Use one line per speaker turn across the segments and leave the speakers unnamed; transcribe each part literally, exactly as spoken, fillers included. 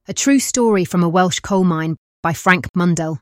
A true story from a Welsh coal mine by Frank Mundell.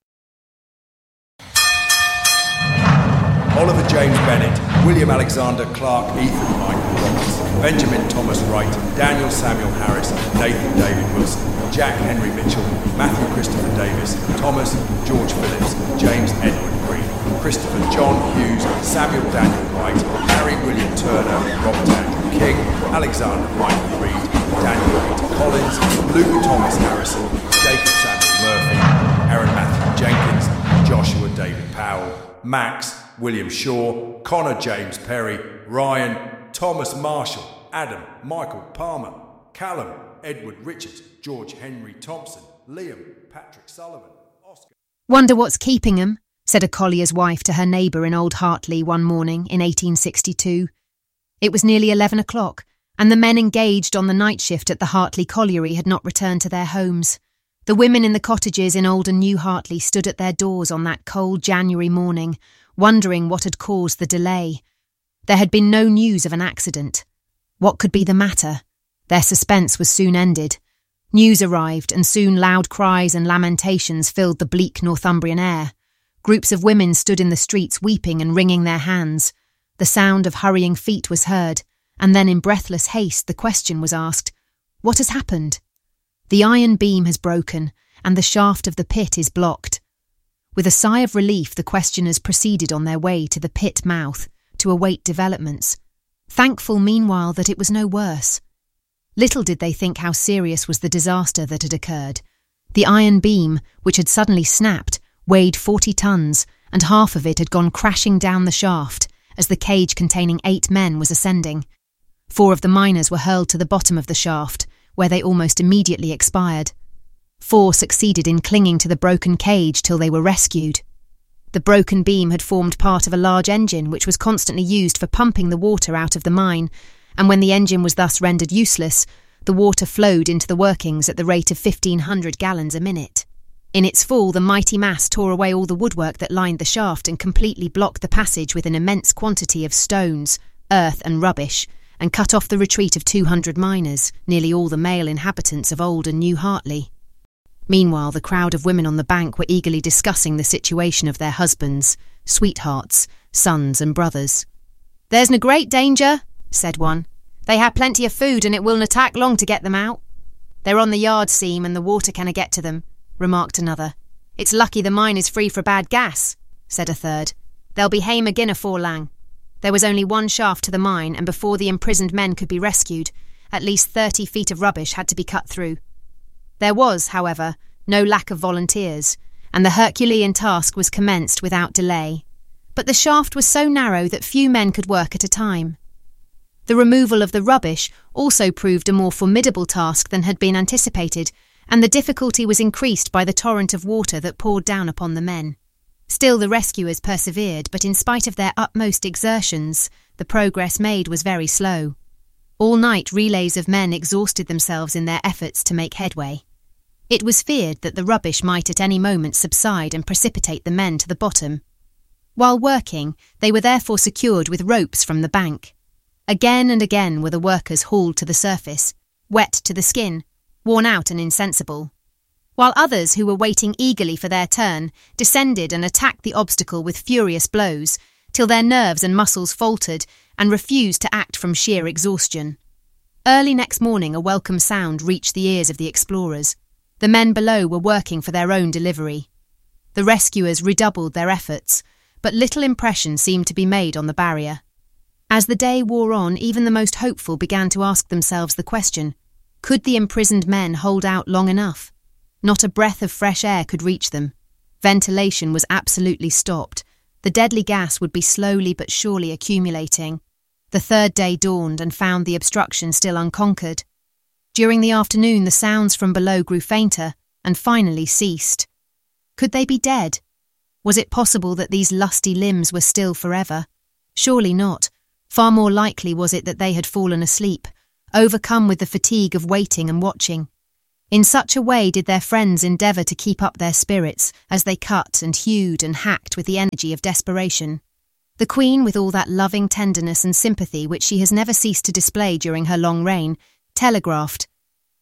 Oliver James Bennett, William Alexander Clark, Ethan Michael Roberts, Benjamin Thomas Wright, Daniel Samuel Harris, Nathan David Wilson, Jack Henry Mitchell, Matthew Christopher Davis, Thomas George Phillips, James Edward Green, Christopher John Hughes, Samuel Daniel White, Harry William Turner, Robert Andrew King, Alexander Michael Reed, Daniel Peter Collins, Luke Thomas Harrison, Jacob Samuel Murphy, Aaron Matthew Jenkins, Joshua David Powell, Max William Shaw, Connor James Perry, Ryan, Thomas Marshall, Adam Michael Palmer, Callum Edward Richards, George Henry Thompson, Liam Patrick Sullivan, Oscar.
"Wonder what's keeping 'em," said a collier's wife to her neighbour in Old Hartley one morning in eighteen sixty-two. It was nearly eleven o'clock, and the men engaged on the night shift at the Hartley Colliery had not returned to their homes. The women in the cottages in Old and New Hartley stood at their doors on that cold January morning, wondering what had caused the delay. There had been no news of an accident. What could be the matter? Their suspense was soon ended. News arrived, and soon loud cries and lamentations filled the bleak Northumbrian air. Groups of women stood in the streets weeping and wringing their hands. The sound of hurrying feet was heard, and then in breathless haste the question was asked, "What has happened?" "The iron beam has broken, and the shaft of the pit is blocked." With a sigh of relief, the questioners proceeded on their way to the pit mouth to await developments, thankful meanwhile that it was no worse. Little did they think how serious was the disaster that had occurred. The iron beam, which had suddenly snapped, weighed forty tons, and half of it had gone crashing down the shaft as the cage containing eight men was ascending. Four of the miners were hurled to the bottom of the shaft, where they almost immediately expired. Four succeeded in clinging to the broken cage till they were rescued. The broken beam had formed part of a large engine which was constantly used for pumping the water out of the mine, and when the engine was thus rendered useless, the water flowed into the workings at the rate of fifteen hundred gallons a minute. In its fall, the mighty mass tore away all the woodwork that lined the shaft and completely blocked the passage with an immense quantity of stones, earth and rubbish, and cut off the retreat of two hundred miners, nearly all the male inhabitants of Old and New Hartley. Meanwhile, the crowd of women on the bank were eagerly discussing the situation of their husbands, sweethearts, sons and brothers. "There's no great danger," said one. "They have plenty of food and it will not take long to get them out." "They're on the yard seam and the water canna get to them," remarked another. "It's lucky the mine is free for bad gas," said a third. "They'll be hame again afore lang." There was only one shaft to the mine, and before the imprisoned men could be rescued, at least thirty feet of rubbish had to be cut through. There was, however, no lack of volunteers, and the Herculean task was commenced without delay. But the shaft was so narrow that few men could work at a time. The removal of the rubbish also proved a more formidable task than had been anticipated, and the difficulty was increased by the torrent of water that poured down upon the men. Still the rescuers persevered, but in spite of their utmost exertions, the progress made was very slow. All night relays of men exhausted themselves in their efforts to make headway. It was feared that the rubbish might at any moment subside and precipitate the men to the bottom. While working, they were therefore secured with ropes from the bank. Again and again were the workers hauled to the surface, wet to the skin, worn out and insensible, while others who were waiting eagerly for their turn descended and attacked the obstacle with furious blows, till their nerves and muscles faltered and refused to act from sheer exhaustion. Early next morning a welcome sound reached the ears of the explorers. The men below were working for their own delivery. The rescuers redoubled their efforts, but little impression seemed to be made on the barrier. As the day wore on, even the most hopeful began to ask themselves the question, could the imprisoned men hold out long enough? Not a breath of fresh air could reach them. Ventilation was absolutely stopped. The deadly gas would be slowly but surely accumulating. The third day dawned and found the obstruction still unconquered. During the afternoon the sounds from below grew fainter and finally ceased. Could they be dead? Was it possible that these lusty limbs were still forever? Surely not. Far more likely was it that they had fallen asleep, overcome with the fatigue of waiting and watching. In such a way did their friends endeavour to keep up their spirits as they cut and hewed and hacked with the energy of desperation. The Queen, with all that loving tenderness and sympathy which she has never ceased to display during her long reign, telegraphed,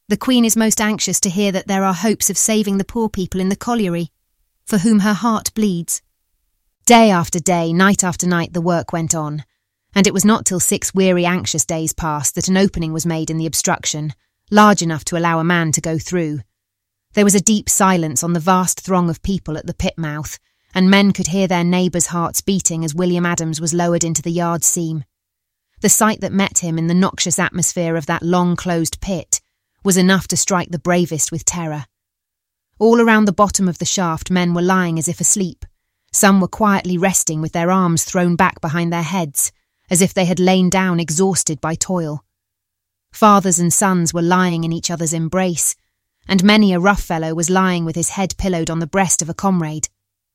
The Queen is most anxious to hear that there are hopes of saving the poor people in the colliery, for whom her heart bleeds. Day after day, night after night, the work went on, and it was not till six weary, anxious days passed that an opening was made in the obstruction, large enough to allow a man to go through. There was a deep silence on the vast throng of people at the pit mouth, and men could hear their neighbours' hearts beating as William Adams was lowered into the yard seam. The sight that met him in the noxious atmosphere of that long-closed pit was enough to strike the bravest with terror. All around the bottom of the shaft men were lying as if asleep. Some were quietly resting with their arms thrown back behind their heads, as if they had lain down exhausted by toil. Fathers and sons were lying in each other's embrace, and many a rough fellow was lying with his head pillowed on the breast of a comrade.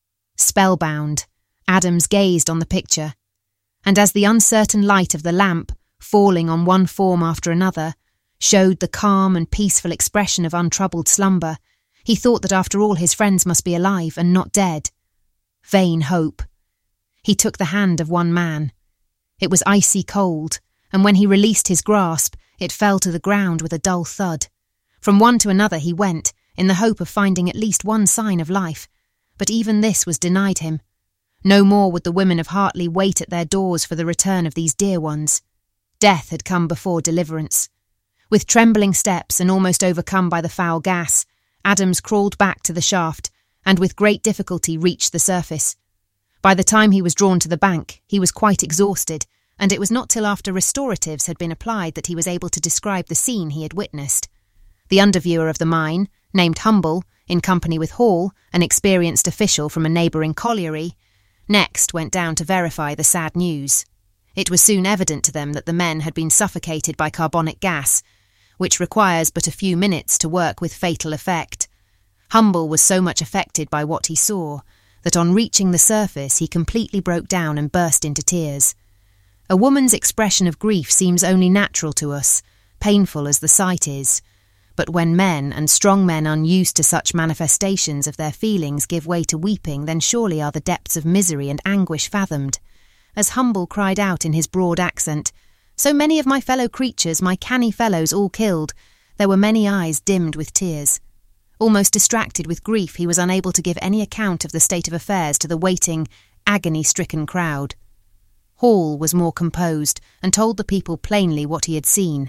Spellbound, Adams gazed on the picture, and as the uncertain light of the lamp, falling on one form after another, showed the calm and peaceful expression of untroubled slumber, he thought that after all his friends must be alive and not dead. Vain hope. He took the hand of one man. It was icy cold, and when he released his grasp, it fell to the ground with a dull thud. From one to another he went, in the hope of finding at least one sign of life, but even this was denied him. No more would the women of Hartley wait at their doors for the return of these dear ones. Death had come before deliverance. With trembling steps and almost overcome by the foul gas, Adams crawled back to the shaft and with great difficulty reached the surface. By the time he was drawn to the bank, he was quite exhausted, and it was not till after restoratives had been applied that he was able to describe the scene he had witnessed. The underviewer of the mine, named Humble, in company with Hall, an experienced official from a neighbouring colliery, next went down to verify the sad news. It was soon evident to them that the men had been suffocated by carbonic gas, which requires but a few minutes to work with fatal effect. Humble was so much affected by what he saw that on reaching the surface he completely broke down and burst into tears. A woman's expression of grief seems only natural to us, painful as the sight is, but when men, and strong men unused to such manifestations of their feelings, give way to weeping, then surely are the depths of misery and anguish fathomed. As Humble cried out in his broad accent, "So many of my fellow creatures, my canny fellows, all killed," there were many eyes dimmed with tears. Almost distracted with grief, he was unable to give any account of the state of affairs to the waiting, agony-stricken crowd. Hall was more composed and told the people plainly what he had seen.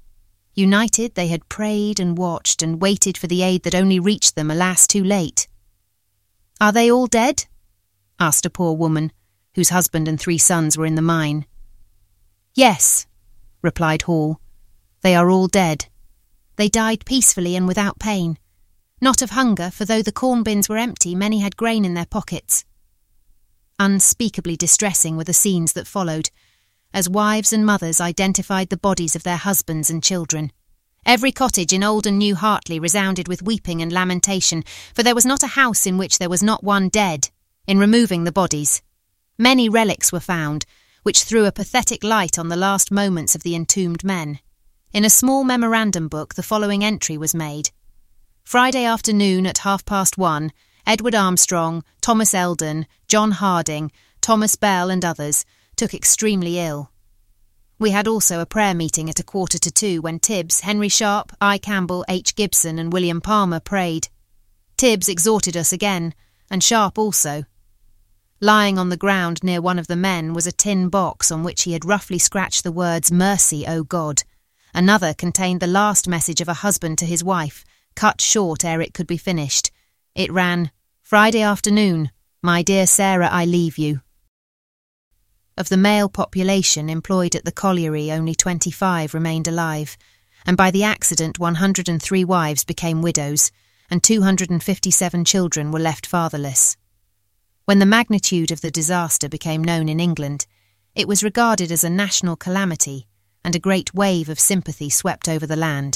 United, they had prayed and watched and waited for the aid that only reached them, alas, too late. "Are they all dead?" asked a poor woman, whose husband and three sons were in the mine. "Yes," replied Hall. "They are all dead. They died peacefully and without pain. Not of hunger, for though the corn bins were empty, many had grain in their pockets." Unspeakably distressing were the scenes that followed, as wives and mothers identified the bodies of their husbands and children. Every cottage in Old and New Hartley resounded with weeping and lamentation, for there was not a house in which there was not one dead. In removing the bodies, many relics were found, which threw a pathetic light on the last moments of the entombed men. In a small memorandum book the following entry was made. Friday afternoon at half past one, Edward Armstrong, Thomas Eldon, John Harding, Thomas Bell and others took extremely ill. We had also a prayer meeting at a quarter to two when Tibbs, Henry Sharp, I. Campbell, H. Gibson and William Palmer prayed. Tibbs exhorted us again, and Sharp also. Lying on the ground near one of the men was a tin box on which he had roughly scratched the words, "Mercy, O God." Another contained the last message of a husband to his wife, cut short ere it could be finished. It ran, "Friday afternoon, my dear Sarah, I leave you." Of the male population employed at the colliery, only twenty-five remained alive, and by the accident one hundred and three wives became widows, and two hundred and fifty-seven children were left fatherless. When the magnitude of the disaster became known in England, it was regarded as a national calamity, and a great wave of sympathy swept over the land.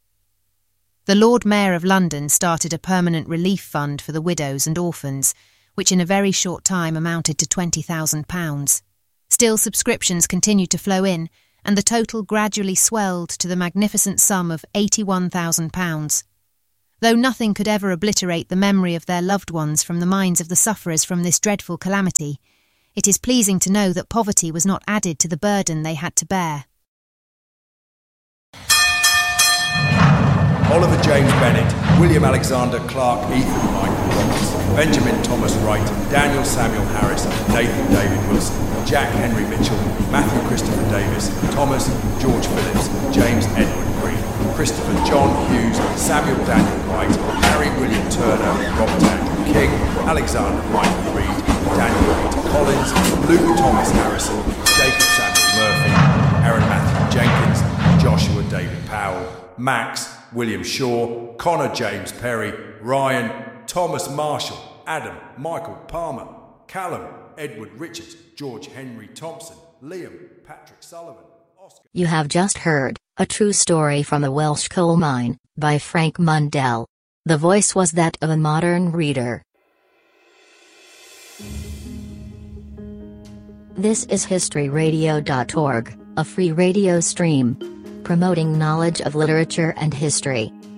The Lord Mayor of London started a permanent relief fund for the widows and orphans, which in a very short time amounted to twenty thousand pounds. Still, subscriptions continued to flow in, and the total gradually swelled to the magnificent sum of eighty-one thousand pounds. Though nothing could ever obliterate the memory of their loved ones from the minds of the sufferers from this dreadful calamity, it is pleasing to know that poverty was not added to the burden they had to bear.
Oliver James Bennett, William Alexander Clark, Ethan Michael Roberts, Benjamin Thomas Wright, Daniel Samuel Harris, Nathan David Wilson, Jack Henry Mitchell, Matthew Christopher Davis, Thomas George Phillips, James Edward Green, Christopher John Hughes, Samuel Daniel Wright, Harry William Turner, Robert Andrew King, Alexander Michael Reed, Daniel Peter Collins, Luke Thomas Harrison, Jacob Samuel Murphy, Aaron Matthew Jenkins, Joshua David Powell, Max William Shaw, Connor James Perry, Ryan, Thomas Marshall, Adam Michael Palmer, Callum Edward Richards, George Henry Thompson, Liam Patrick Sullivan, Oscar.
You have just heard A True Story from the Welsh Coal Mine by Frank Mundell. The voice was that of a modern reader. This is history radio dot org, a free radio stream promoting knowledge of literature and history.